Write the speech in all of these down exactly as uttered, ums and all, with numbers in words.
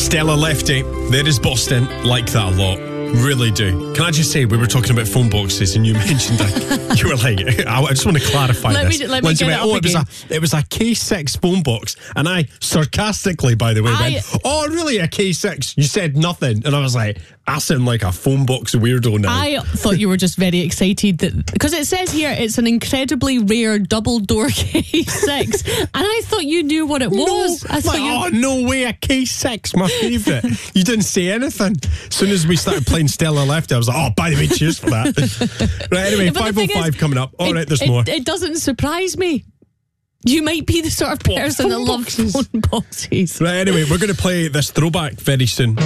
Stella Lefty, there is Boston. Like that a lot. Really do. Can I just say, we were talking about phone boxes and you mentioned that you were like, I just want to clarify let this. Me, let me Lindsay get went, it oh, up it was, again. a, it was a K six phone box. And I sarcastically, by the way, I, went, oh, really, a K six? You said nothing. And I was like, I sound like a phone box weirdo now. I thought you were just very excited that, because it says here it's an incredibly rare double door K six, and I thought you knew what it was. No, I thought like, you... oh, no way, a K six, my favourite. You didn't say anything. As soon as we started playing Stella Lefty, I was like, oh, by the way, cheers for that. Right, anyway, five oh five coming up. All it, right, there's it, more. It doesn't surprise me. You might be the sort of person that loves phone boxes. Right, anyway, we're going to play this throwback very soon.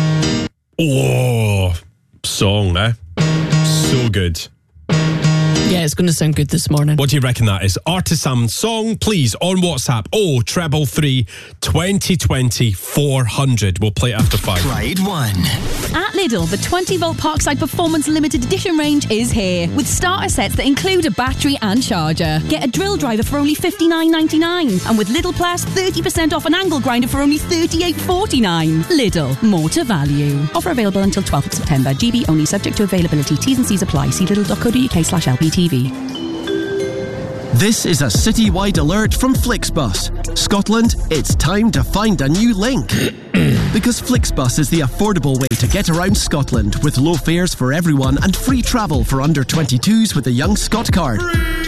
Oh, song, eh? So good. Yeah, it's going to sound good this morning. What do you reckon that is? Artisan song, please, on WhatsApp. Oh, treble three, twenty twenty, four hundred. We'll play it after five. Pride One. At Lidl, the twenty volt Parkside Performance Limited Edition range is here, with starter sets that include a battery and charger. Get a drill driver for only fifty-nine ninety-nine, and with Lidl Plus, thirty percent off an angle grinder for only thirty-eight forty-nine. Lidl, more to value. Offer available until twelfth of September. G B only, subject to availability. T's and C's apply. See lidl dot co dot uk slash L P T V. This is a citywide alert from Flixbus. Scotland, it's time to find a new link. Because Flixbus is the affordable way to get around Scotland, with low fares for everyone and free travel for under twenty-twos with a Young Scot card.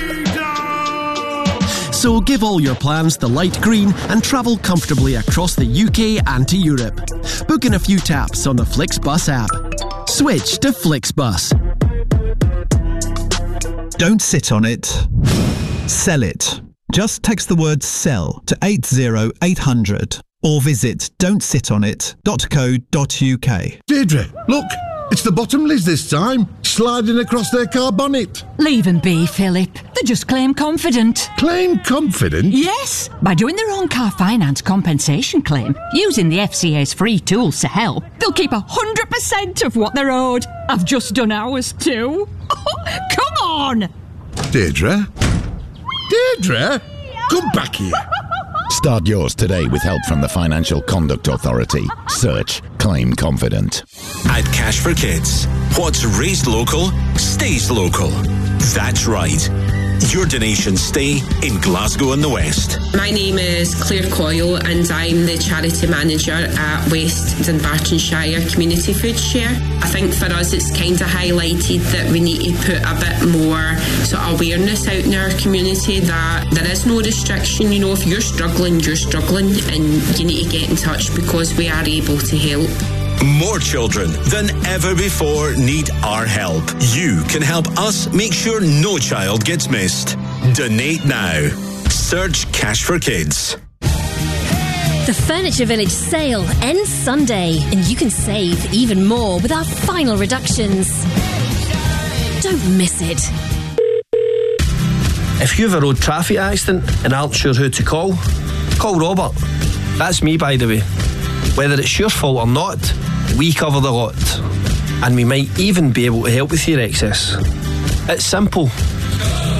So give all your plans the light green and travel comfortably across the U K and to Europe. Book in a few taps on the Flixbus app. Switch to Flixbus. Don't sit on it. Sell it. Just text the word SELL to eight zero eight hundred or visit don't sit on it dot co dot uk. Deirdre, look, it's the Bottomleys this time, sliding across their car bonnet. Leave them be, Philip. They just claim confident. Claim confident? Yes, by doing their own car finance compensation claim, using the F C A's free tools to help, they'll keep one hundred percent of what they're owed. I've just done ours too. Come on! Deirdre? Deirdre? Come back here. Start yours today with help from the Financial Conduct Authority. Search Claim Confident. At Cash for Kids, what's raised local stays local. That's right. Your donations stay in Glasgow and the West. My name is Claire Coyle and I'm the charity manager at West Dunbartonshire Community Food Share. I think for us it's kind of highlighted that we need to put a bit more sort of awareness out in our community that there is no restriction. You know, if you're struggling, you're struggling and you need to get in touch because we are able to help. More children than ever before need our help. You can help us make sure no child gets missed. Donate now. Search Cash for Kids. The Furniture Village sale ends Sunday, and you can save even more with our final reductions. Don't miss it. If you have a road traffic accident and aren't sure who to call, call Robert. That's me, by the way. Whether it's your fault or not, we cover the lot. And we might even be able to help with your excess. It's simple.